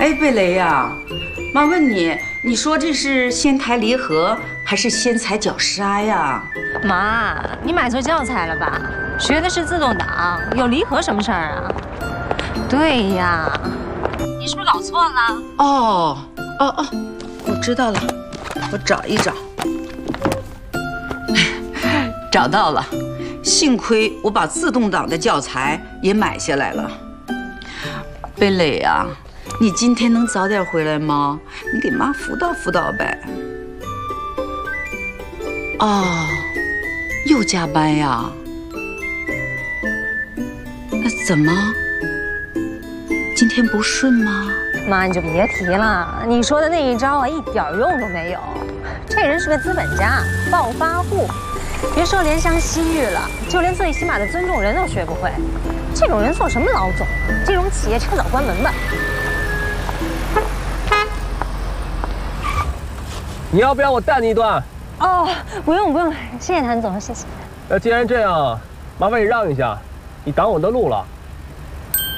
哎，贝雷呀，妈问你，你说这是先抬离合还是先踩绞刹呀？ 妈，你买错教材了吧？学的是自动挡，有离合什么事儿啊？对呀，你是不是搞错了？ 哦，我知道了，我找一找。找到了，幸亏我把自动挡的教材也买下来了。贝蕾啊，你今天能早点回来吗？你给妈辅导辅导呗。哦，又加班呀？那怎么？今天不顺吗？ 妈，你就别提了，你说的那一招啊，一点用都没有。这人是个资本家，暴发户。别说怜香惜玉了，就连最起码的尊重人都学不会。这种人做什么老总啊？这种企业趁早关门吧。 你要不要我带你一段？ 哦，不用不用，谢谢谭总，谢谢。 那既然这样，麻烦你让一下，你挡我的路了。